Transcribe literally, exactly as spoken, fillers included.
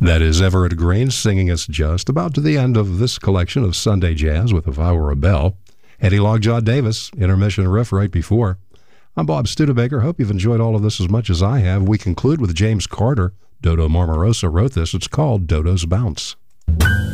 That is Everett Green singing us just about to the end of this collection of Sunday Jazz with If I Were a Bell. Eddie Lockjaw Davis, intermission riff right before. I'm Bob Studebaker. Hope you've enjoyed all of this as much as I have. We conclude with James Carter. Dodo Marmarosa wrote this. It's called Dodo's Bounce.